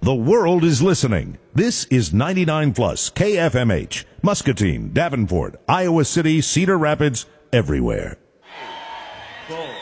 The world is listening. This is 99 Plus KFMH, Muscatine, Davenport, Iowa City, Cedar Rapids, everywhere. Full.